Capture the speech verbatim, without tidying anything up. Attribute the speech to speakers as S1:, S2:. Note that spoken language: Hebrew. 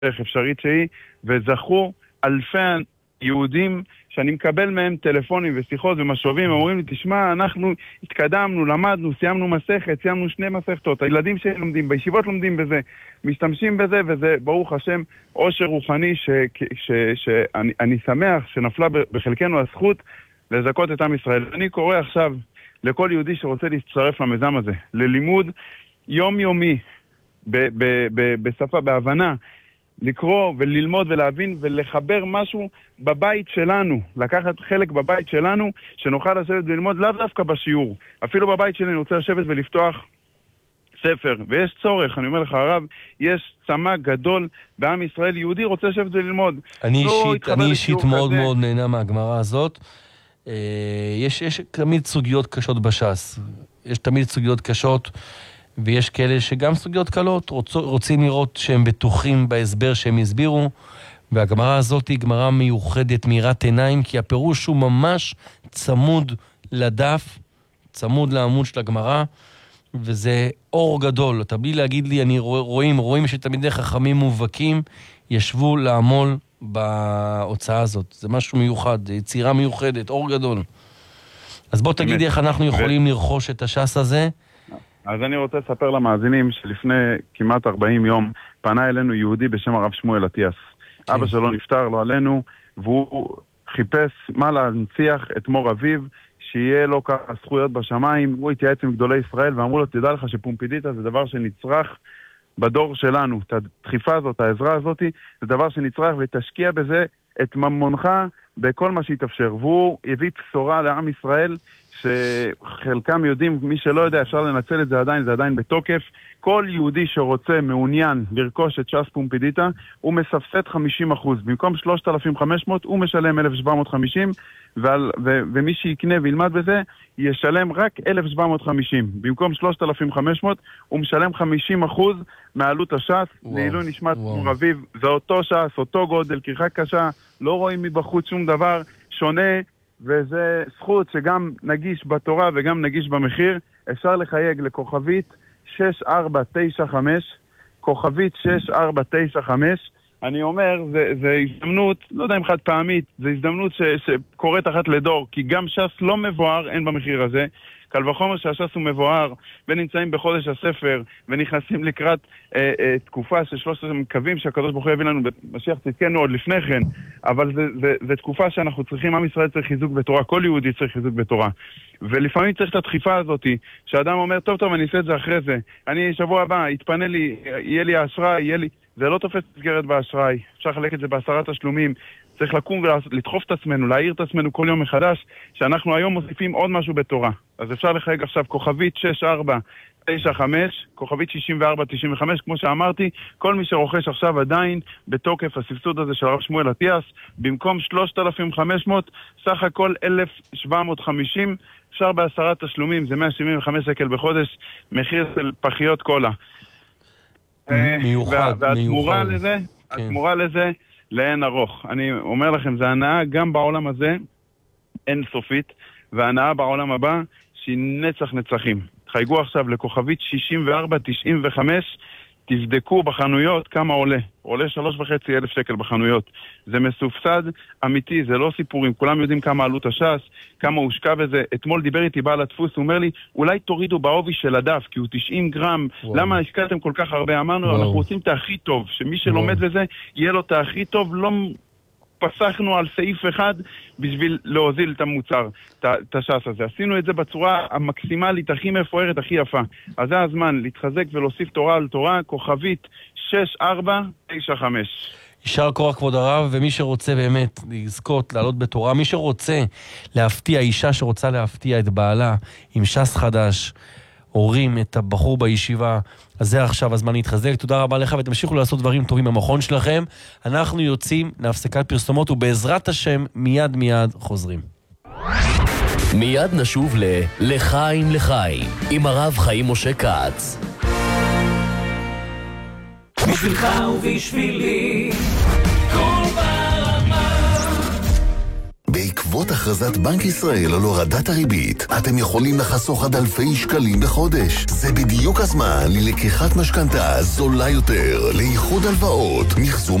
S1: איך אפשרית שהיא, וזכו אלפי יהודים שאני מקבל מהם טלפונים ושיחות ומשובים, אומרים לי, תשמע, אנחנו התקדמנו, למדנו, סיימנו מסכת, סיימנו שני מסכתות, הילדים שלומדים, בישיבות לומדים בזה, משתמשים בזה, וזה ברוך השם עושר רוחני שאני שמח שנפלה בחלקנו הזכות לזכות את עם ישראל. אני קורא עכשיו לכל יהודי שרוצה להצטרף למיזם הזה, ללימוד יומיומי ב- ב- ב- בשפה, בהבנה, לקרוא וללמוד ולהבין ולחבר משהו בבית שלנו, לקחת חלק בבית שלנו, שנוכל לשבת וללמוד לאו דווקא בשיעור. אפילו בבית שלי אני רוצה לשבת ולפתוח ספר, ויש צורך, אני אומר לך הרב, יש צמא גדול בעם ישראל, יהודי רוצה לשבת וללמוד.
S2: אני
S1: לא
S2: אישית, אני אישית מאוד מאוד נהנה מהגמרא הזאת. יש, יש תמיד סוגיות קשות בש"ס, יש תמיד סוגיות קשות, ויש כאלה שגם סוגיות קלות, רוצ, רוצים לראות שהם בטוחים בהסבר שהם הסבירו, והגמרא הזאת היא גמרא מיוחדת, מאירת עיניים, כי הפירוש הוא ממש צמוד לדף, צמוד לעמוד של הגמרא, וזה אור גדול. אתה בלי להגיד לי, אני רואים, רואים שתלמידי חכמים מובהקים ישבו לעמול בהוצאה הזאת. זה משהו מיוחד, יצירה מיוחדת, אור גדול. אז בוא תגיד איך אנחנו יכולים לרכוש את הש"ס הזה.
S1: אז אני רוצה לספר למאזינים שלפני כמעט ארבעים יום פנה אלינו יהודי בשם הרב שמואל אטיאס. אבא שלו נפטר, לא עלינו, והוא חיפש מה להנציח את מור אביו, שיהיה לו ככה זכויות בשמיים. הוא התייעץ עם גדולי ישראל ואמרו לו, תדע לך שפומפידיטה זה דבר שנצרך בדור שלנו. את הדחיפה הזאת, העזרה הזאת, זה דבר שנצרך, ותשקיע בזה את ממונך בכל מה שיתאפשר. והוא הביא בשורה לעם ישראל, שחלקם יודעים, מי שלא יודע, אפשר לנצל את זה עדיין, זה עדיין בתוקף. כל יהודי שרוצה, מעוניין לרכוש את ש"ס פומפידיטה, הוא מסבסד חמישים אחוז. במקום שלושת אלפים וחמש מאות, הוא משלם אלף שבע מאות וחמישים, ועל, ו, ומי שיקנה וילמד בזה, ישלם רק אלף שבע מאות וחמישים. במקום שלושת אלפים וחמש מאות, הוא משלם חמישים אחוז מעלות הש"ס, לעילוי נשמת מור אביו. זה אותו ש"ס, אותו גודל, כריכה קשה, לא רואים מבחוץ שום דבר שונה, וזה זכות שגם נגיש בתורה וגם נגיש במחיר. אפשר לחייג לכוכבית שש ארבע תשע חמש, כוכבית שש ארבע תשע חמש. אני אומר, זה, זה הזדמנות, לא יודע אם חד פעמית, זה הזדמנות ש, שקורית אחת לדור, כי גם ש"ס לא מבואר, אין במחיר הזה. קל וחומר שהש"ס הוא מבואר, ונמצאים בחודש הספר, ונכנסים לקראת אה, אה, תקופה של שלושת מקווים שהקדוש ברוך הוא יביא לנו במשיח צדקנו עוד לפני כן, אבל זה, זה, זה תקופה שאנחנו צריכים, עם ישראל צריך חיזוק בתורה, כל יהודי צריך חיזוק בתורה. ולפעמים צריך את הדחיפה הזאת, שאדם אומר, טוב טוב, אני אעשה את זה אחרי זה, אני שבוע הבא, יתפנה לי, יהיה לי האשראי, יהיה לי... זה לא תופס מסגרת באשראי, אפשר לחלק את זה בעשרה תשלומים, צריך לקום ולדחוף את עצמנו, להעיר את עצמנו כל יום מחדש, שאנחנו היום מוסיפים עוד משהו בתורה. אז אפשר לחייג עכשיו כוכבית שש ארבע תשע חמש, כוכבית שישים וארבע תשעים וחמש, כמו שאמרתי, כל מי שרוכש עכשיו עדיין בתוקף הסבסוד הזה של הרב שמואל אטיאס, במקום שלושת אלפים וחמש מאות, סך הכל אלף שבע מאות וחמישים, אפשר בעשרה תשלומים, זה מאה שבעים וחמישה שקל בחודש, מחיר של פחיות קולה.
S2: מיוחד,
S1: והתמורה לזה, התמורה לזה לאין ארוך. אני אומר לכם, זה הנאה גם בעולם הזה אין סופית, והנאה בעולם הבא שהיא נצח נצחים. חייגו עכשיו לכוכבית שישים וארבע תשעים וחמש, תבדקו בחנויות כמה עולה. עולה שלוש וחצי אלף שקל בחנויות. זה מסופסד אמיתי, זה לא סיפורים. כולם יודעים כמה עלות הש"ס, כמה הושקע בזה. אתמול דיבר איתי בעל הדפוס, הוא אומר לי, אולי תורידו בעובי של הדף, כי הוא תשעים גרם. וואו. למה השקעתם כל כך הרבה? אמרנו, וואו. אנחנו רוצים את הכי טוב, שמי שלומד וואו. לזה, יהיה לו את הכי טוב, לא... פסחנו על סעיף אחד בשביל להוזיל את המוצר, את הש"ס הזה. עשינו את זה בצורה המקסימלית, הכי מפוארת, הכי יפה. אז זה הזמן להתחזק ולהוסיף תורה על תורה, כוכבית שש ארבע תשע חמש.
S2: יישר כוח כבוד הרב, ומי שרוצה באמת לזכות, לעלות בתורה, מי שרוצה להפתיע, אישה שרוצה להפתיע את בעלה עם ש"ס חדש, הורים את הבחור בישיבה, אז זה עכשיו הזמן להתחזק. תודה רבה לך, ותמשיכו לעשות דברים טובים במכון שלכם. אנחנו יוצאים להפסקת פרסומות, ובעזרת השם מיד מיד חוזרים.
S3: מיד נשוב ללחיים לחיים עם הרב חיים משה כץ.
S4: בשבילך ובשבילי כל בעלמה. בעקבות הכרזת בנק ישראל על הורדת הריבית, אתם יכולים לחסוך עד אלפי שקלים בחודש. זה בדיוק הזמן ללקיחת משכנתה זולה יותר, לאיחוד הלוואות, מחזור